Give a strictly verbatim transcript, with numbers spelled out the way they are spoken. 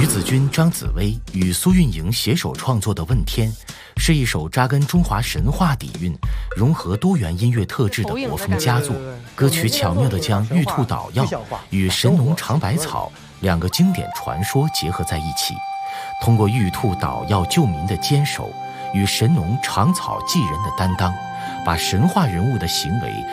于子君、张紫薇与苏运莹携手创作的《问天》，是一首扎根中华神话底蕴、融合多元音乐特质的国风佳作。歌曲巧妙地将玉兔捣药与神农尝百草两个经典传说结合在一起，通过玉兔捣药救民的坚守与神农尝草济人的担当，把神话人物的行为